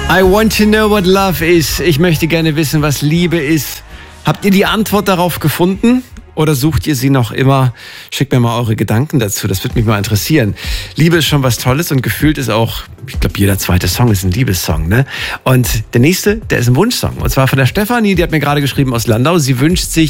I want to know what love is. Ich möchte gerne wissen, was Liebe ist. Habt ihr die Antwort darauf gefunden? Oder sucht ihr sie noch immer? Schickt mir mal eure Gedanken dazu, das würde mich mal interessieren. Liebe ist schon was Tolles und gefühlt ist auch, ich glaube, jeder zweite Song ist ein Liebessong, ne? Und der nächste, der ist ein Wunschsong. Und zwar von der Stefanie, die hat mir gerade geschrieben aus Landau. Sie wünscht sich